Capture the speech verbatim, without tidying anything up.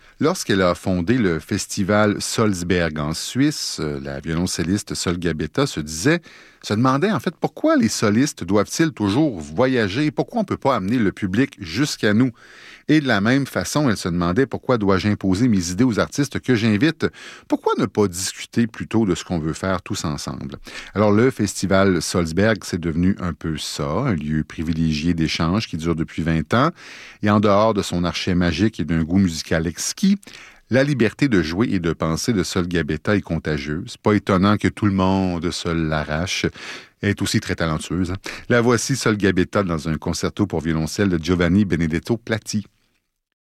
Lorsqu'elle a fondé le festival Salzberg en Suisse, la violoncelliste Sol Gabetta se disait, se demandait en fait pourquoi les solistes doivent-ils toujours voyager et pourquoi on ne peut pas amener le public jusqu'à nous. Et de la même façon, elle se demandait pourquoi dois-je imposer mes idées aux artistes que j'invite? Pourquoi ne pas discuter plutôt de ce qu'on veut faire tous ensemble? Alors le festival Salzberg, c'est devenu un peu ça, un lieu privilégié d'échange qui dure depuis vingt ans. Et en dehors de son archet magique et d'un goût musical exquis, la liberté de jouer et de penser de Sol Gabetta est contagieuse. Pas étonnant que tout le monde se l'arrache. Elle est aussi très talentueuse. La voici, Sol Gabetta, dans un concerto pour violoncelle de Giovanni Benedetto Platti.